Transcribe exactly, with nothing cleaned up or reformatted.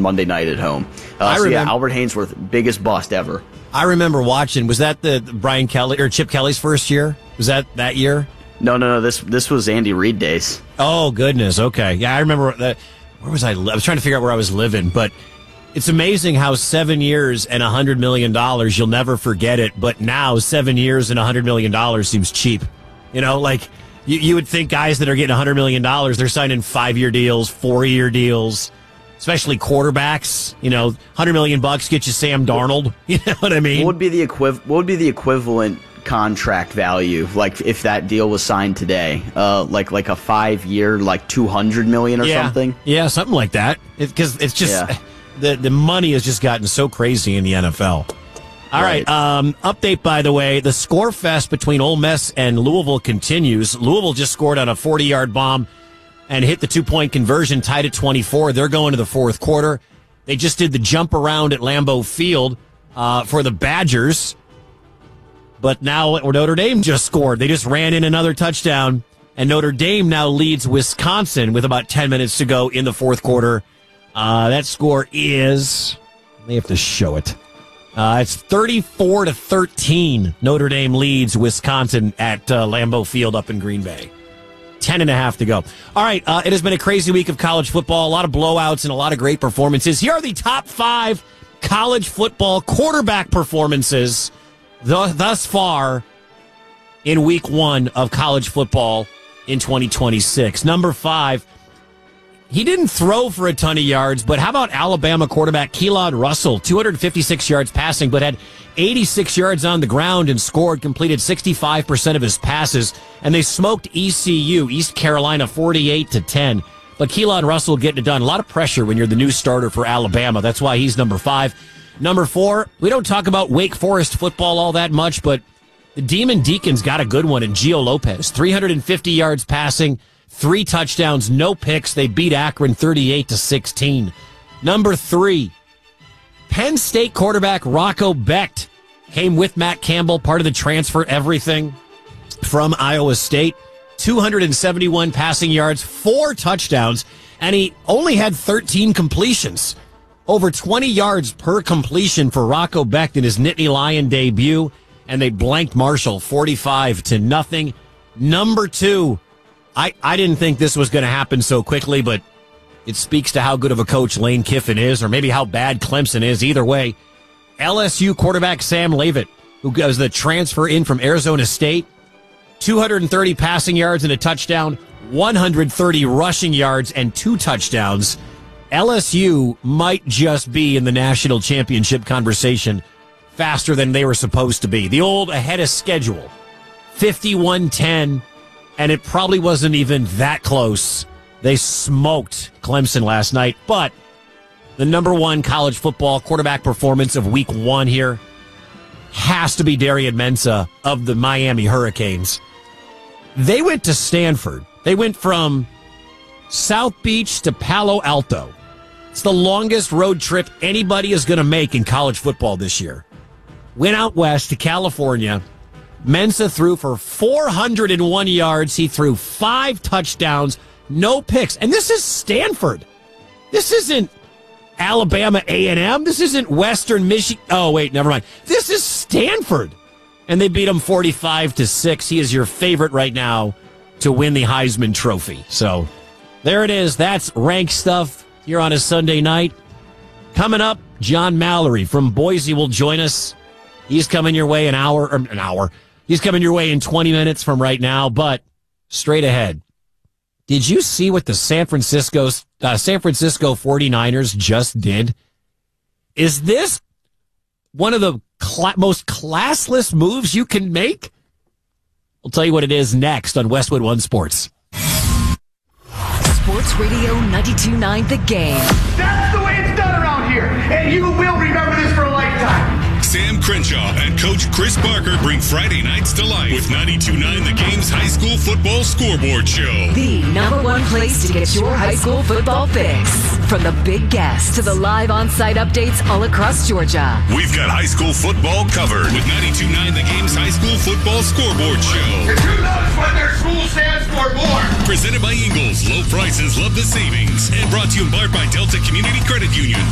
Monday night at home. Uh, I so remember, yeah, Albert Haynesworth, biggest bust ever. I remember watching. Was that the Brian Kelly or Chip Kelly's first year? Was that that year? No, no, no. This this was Andy Reid days. Oh goodness. Okay. Yeah, I remember that. Where was I? I was trying to figure out where I was living, but it's amazing how seven years and a hundred million dollars, you'll never forget it. But now seven years and a hundred million dollars seems cheap. You know, like you, you would think guys that are getting a hundred million dollars, they're signing five-year deals, four-year deals, especially quarterbacks. You know, hundred million bucks get you Sam Darnold. You know what I mean? What would be the equiv- What would be the equivalent contract value, like if that deal was signed today? Uh, like like a five-year, like two hundred million or yeah. something. Yeah, something like that. Because it, it's just. Yeah. The the money has just gotten so crazy in the N F L. All right. right um, update, by the way, the score fest between Ole Miss and Louisville continues. Louisville just scored on a forty-yard bomb and hit the two-point conversion, tied at twenty-four. They're going to the fourth quarter. They just did the jump around at Lambeau Field uh, for the Badgers. But now Notre Dame just scored. They just ran in another touchdown, and Notre Dame now leads Wisconsin with about ten minutes to go in the fourth quarter. Uh, that score is, they have to show it. Uh, it's thirty-four to thirteen. Notre Dame leads Wisconsin at uh, Lambeau Field up in Green Bay. Ten and a half to go. All right. Uh, it has been a crazy week of college football. A lot of blowouts and a lot of great performances. Here are the top five college football quarterback performances th- thus far in week one of college football in twenty twenty-six. Number five. He didn't throw for a ton of yards, but how about Alabama quarterback Keelan Russell? two hundred fifty-six yards passing, but had eighty-six yards on the ground and scored, completed sixty-five percent of his passes, and they smoked E C U, East Carolina, forty-eight to ten. But Keelan Russell getting it done. A lot of pressure when you're the new starter for Alabama. That's why he's number five. Number four, we don't talk about Wake Forest football all that much, but the Demon Deacons got a good one in Gio Lopez. three hundred fifty yards passing, three touchdowns, no picks. They beat Akron thirty-eight to sixteen. Number three, Penn State quarterback Rocco Becht came with Matt Campbell, part of the transfer everything from Iowa State. two hundred seventy-one passing yards, four touchdowns, and he only had thirteen completions. Over twenty yards per completion for Rocco Becht in his Nittany Lion debut, and they blanked Marshall forty-five to nothing. Number two, I, I didn't think this was going to happen so quickly, but it speaks to how good of a coach Lane Kiffin is, or maybe how bad Clemson is. Either way, L S U quarterback Sam Leavitt, who was the transfer in from Arizona State, two hundred thirty passing yards and a touchdown, one hundred thirty rushing yards and two touchdowns. L S U might just be in the national championship conversation faster than they were supposed to be. The old ahead of schedule, fifty-one ten. And it probably wasn't even that close. They smoked Clemson last night. But the number one college football quarterback performance of week one here has to be Darian Mensah of the Miami Hurricanes. They went to Stanford. They went from South Beach to Palo Alto. It's the longest road trip anybody is going to make in college football this year. Went out west to California. Mensah threw for four hundred one yards. He threw five touchdowns, no picks. And this is Stanford. This isn't Alabama A and M. This isn't Western Michigan. Oh, wait, never mind. This is Stanford. And they beat him forty-five to six. He is your favorite right now to win the Heisman Trophy. So there it is. That's ranked stuff here on a Sunday night. Coming up, John Mallory from Boise will join us. He's coming your way an hour, or an hour. He's coming your way in twenty minutes from right now, but straight ahead. Did you see what the San Francisco, uh, San Francisco forty-niners just did? Is this one of the cl- most classless moves you can make? We'll tell you what it is next on Westwood One Sports. Sports Radio ninety-two point nine The Game. That's the way it's done around here, and you will remember this for a lifetime. Sam Crenshaw and Coach Chris Barker bring Friday nights to life with ninety-two point nine The Game's high school football scoreboard show. The number one place to get your high school football fix. From the big guests to the live on-site updates all across Georgia. We've got high school football covered with ninety-two point nine The Game's high school football scoreboard show. And who knows what their school stands for more? Presented by Ingles. Low prices, love the savings. And brought to you in part by Delta Community Credit Union.